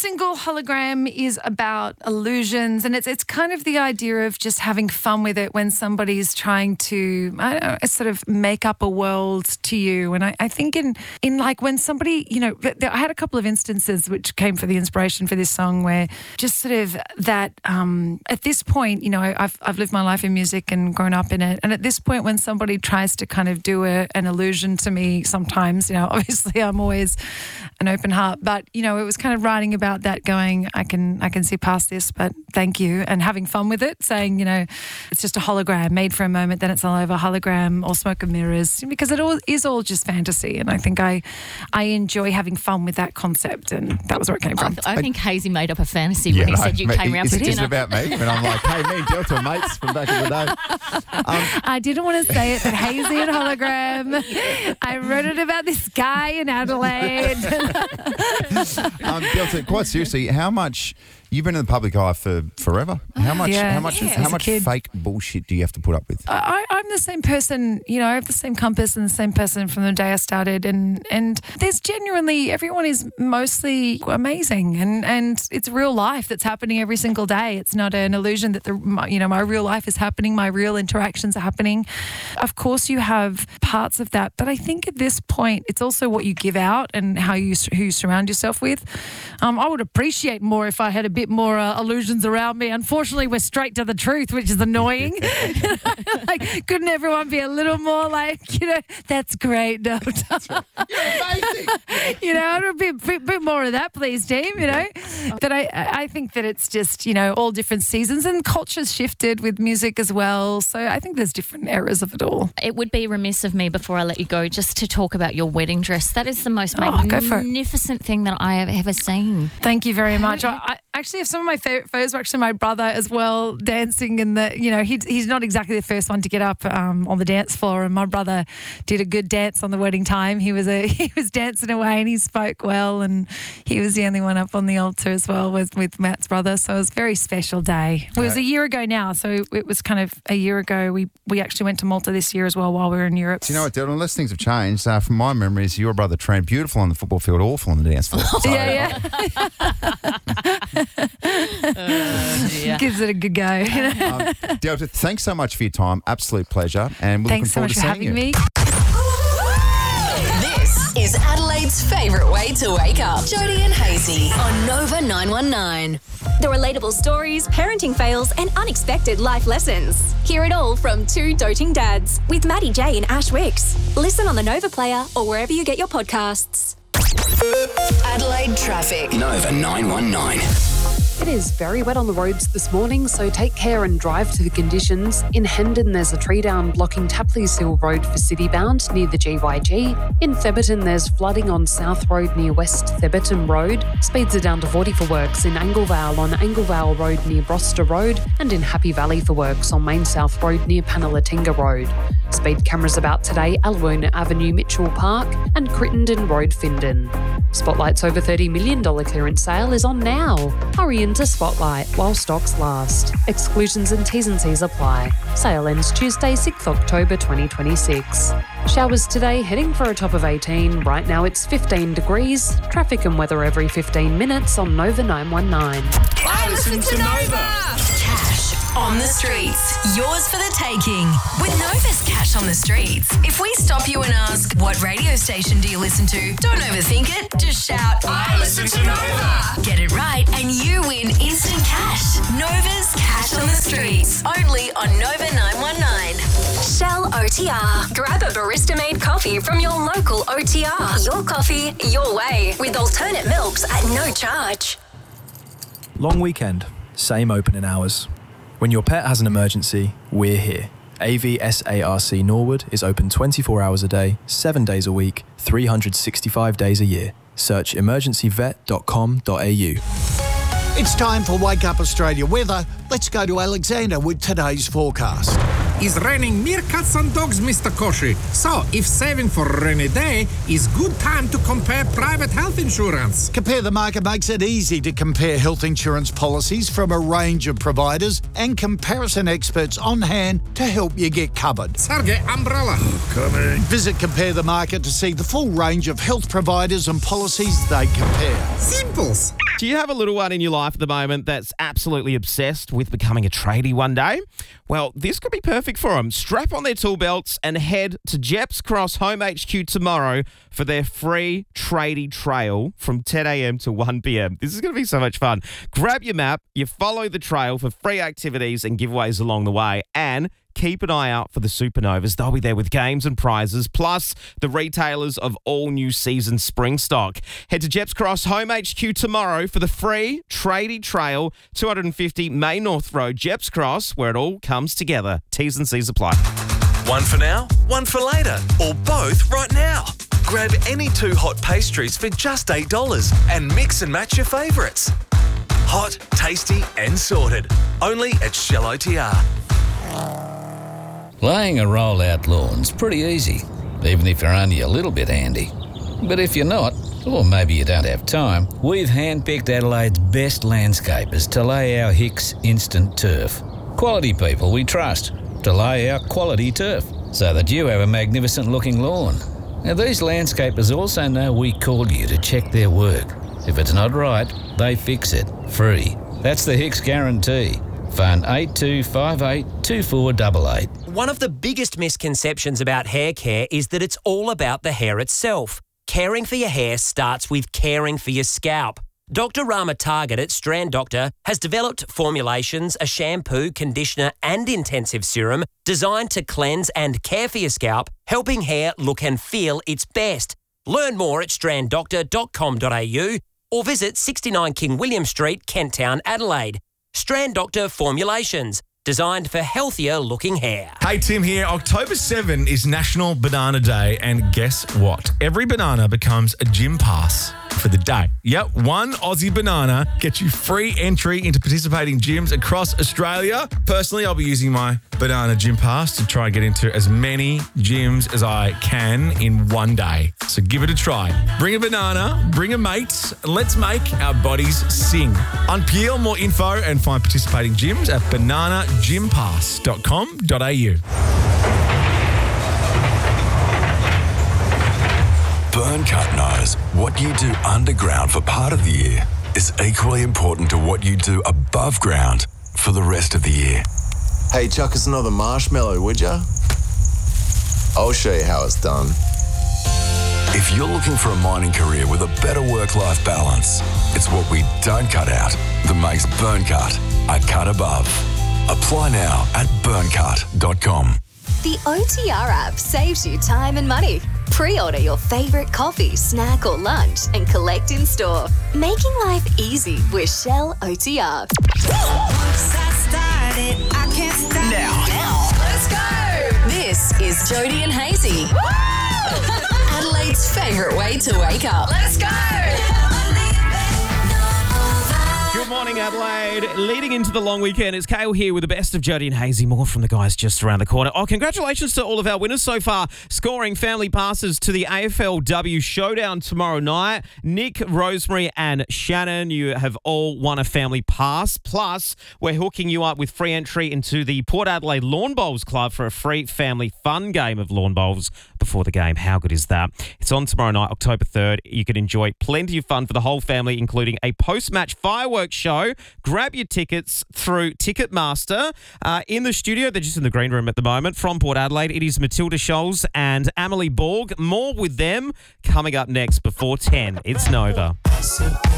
single hologram is about illusions, and it's kind of the idea of just having fun with it when somebody's trying to, I don't know, sort of make up a world to you. And I think in like when somebody, I had a couple of instances which came for the inspiration for this song where just sort of that at this point, I've lived my life in music and grown up in it. And at this point when somebody tries to kind of do an illusion to me sometimes, obviously I'm always an open heart, but, it was kind of writing about that going, I can see past this, but thank you. And having fun with it, saying, it's just a hologram made for a moment, then it's all over, hologram or smoke and mirrors, because it all is all just fantasy. And I think I enjoy having fun with that concept, and that was where it came from. I think Hazy made up a fantasy when he said you came round for dinner. Is it about me? When I'm like, hey, me and Delta are mates from back in the day. I didn't want to say it, but Hazy and hologram. I wrote it about this guy in Adelaide. Delta, quite seriously, how much you've been in the public eye for forever? How much fake bullshit do you have to put up with? I'm the same person, I have the same compass and the same person from the day I started, and there's genuinely, everyone is mostly amazing, and it's real life that's happening every single day. It's not an illusion that my real life is happening, my real interactions are happening. Of course you have parts of that, but I think at this point it's also what you give out and who you surround yourself with. I would appreciate more if I had a bit more illusions around me. Unfortunately, we're straight to the truth, which is annoying. Like, couldn't everyone be a little more like, that's great, no. You're amazing. A bit more of that, please, team, But I think that it's just, all different seasons, and culture's shifted with music as well. So I think there's different eras of it all. It would be remiss of me before I let you go just to talk about your wedding dress. That is the most magnificent thing that I have ever seen. Thank you very much. I actually have some of my favourite photos were actually my brother as well, dancing in the, he's not exactly the first one to get up on the dance floor, and my brother did a good dance on the wedding time. He was dancing away, and he spoke well, and he was the only one up on the altar as well with Matt's brother. So it was a very special day. It was a year ago now, so it was kind of a year ago. We actually went to Malta this year as well while we were in Europe. Do you know what, Dylan? Unless things have changed, from my memories, your brother trained beautiful on the football field, awful on the dance floor. So, yeah. Gives it a good go. Delta, thanks so much for your time. Absolute pleasure. And we're looking forward to seeing you. Thanks so much for having me. This is Adelaide's favourite way to wake up. Jody and Hazy on Nova 919. The relatable stories, parenting fails, and unexpected life lessons. Hear it all from two doting dads with Maddie J and Ash Wicks. Listen on the Nova Player or wherever you get your podcasts. Adelaide traffic. Nova 919. It is very wet on the roads this morning, so take care and drive to the conditions. In Hendon, there's a tree down blocking Tapleys Hill Road for Citybound near the GYG. In Theberton, there's flooding on South Road near West Theberton Road. Speeds are down to 40 for works in Anglevale on Anglevale Road near Broster Road, and in Happy Valley for works on Main South Road near Panalatinga Road. Speed cameras about today, Alwona Avenue, Mitchell Park, and Crittenden Road, Findon. Spotlight's over $30 million clearance sale is on now. Hurry into Spotlight while stocks last. Exclusions and T's and C's apply. Sale ends Tuesday, 6th October 2026. Showers today, heading for a top of 18. Right now it's 15 degrees. Traffic and weather every 15 minutes on Nova 919. I listen to Nova. Cash on the streets. Yours for the taking. With Nova's Cash on the Streets. If we stop you and ask, what radio station do you listen to? Don't overthink it. Just shout, I listen to Nova. Get it right and you win instant cash. Nova's Cash on the Streets. Only on Nova 919. Shell OTR. Grab a barista-made coffee from your local OTR. Your coffee, your way. With alternate milks at no charge. Long weekend, same opening hours. When your pet has an emergency, we're here. AVSARC Norwood is open 24 hours a day, 7 days a week, 365 days a year. Search emergencyvet.com.au. It's time for Wake Up Australia weather. Let's go to Alexander with today's forecast. is raining meerkats and dogs, Mr. Koshi. So, if saving for a rainy day is good time to compare private health insurance. Compare the Market makes it easy to compare health insurance policies from a range of providers and comparison experts on hand to help you get covered. Sergey, umbrella. Coming. Visit Compare the Market to see the full range of health providers and policies they compare. Simples. Do you have a little one in your life at the moment that's absolutely obsessed with becoming a tradie one day? Well, this could be perfect for them. Strap on their tool belts and head to Jeps Cross Home HQ tomorrow for their free tradie trail from 10 a.m. to 1 p.m. This is going to be so much fun. Grab your map, you follow the trail for free activities and giveaways along the way, and keep an eye out for the Supernovas. They'll be there with games and prizes, plus the retailers of all new season spring stock. Head to Jeps Cross Home HQ tomorrow for the free tradie trail, 250 May North Road, Jeps Cross, where it all comes together. T's and C's apply. One for now, one for later, or both right now. Grab any two hot pastries for just $8 and mix and match your favourites. Hot, tasty and sorted. Only at Shell OTR. Laying a roll-out lawn's pretty easy, even if you're only a little bit handy. But if you're not, or maybe you don't have time, we've handpicked Adelaide's best landscapers to lay our Hicks Instant Turf. Quality people we trust to lay our quality turf so that you have a magnificent-looking lawn. Now, these landscapers also know we called you to check their work. If it's not right, they fix it, free. That's the Hicks Guarantee. Phone 8258 2488. One of the biggest misconceptions about hair care is that it's all about the hair itself. Caring for your hair starts with caring for your scalp. Dr. Rama Target at Strand Doctor has developed formulations, a shampoo, conditioner and intensive serum designed to cleanse and care for your scalp, helping hair look and feel its best. Learn more at stranddoctor.com.au or visit 69 King William Street, Kent Town, Adelaide. Strand Doctor Formulations, designed for healthier looking hair. Hey, Tim here. October 7 is National Banana Day, and guess what? Every banana becomes a gym pass for the day. Yep, one Aussie banana gets you free entry into participating gyms across Australia. Personally, I'll be using my banana gym pass to try and get into as many gyms as I can in one day. So give it a try. Bring a banana, bring a mate, and let's make our bodies sing. Unpeel more info and find participating gyms at bananagympass.com.au. Burncut knows what you do underground for part of the year is equally important to what you do above ground for the rest of the year. Hey, chuck us another marshmallow, would ya? I'll show you how it's done. If you're looking for a mining career with a better work-life balance, it's what we don't cut out that makes Burncut a cut above. Apply now at burncut.com. The OTR app saves you time and money. Pre-order your favourite coffee, snack or lunch and collect in store. Making life easy with Shell OTR. Now, let's go. This is Jody and Hazy. Adelaide's favourite way to wake up. Let's go. Good morning, Adelaide. Leading into the long weekend, it's Kale here with the best of Jody and Hazy. More from the guys just around the corner. Oh, congratulations to all of our winners so far, scoring family passes to the AFLW Showdown tomorrow night. Nick, Rosemary and Shannon, you have all won a family pass. Plus, we're hooking you up with free entry into the Port Adelaide Lawn Bowls Club for a free family fun game of lawn bowls before the game. How good is that? It's on tomorrow night, October 3rd. You can enjoy plenty of fun for the whole family, including a post-match fireworks show. Grab your tickets through Ticketmaster. In the studio, they're just in the green room at the moment, from Port Adelaide, it is Matilda Scholes and Amelie Borg. More with them coming up next before 10. It's Nova.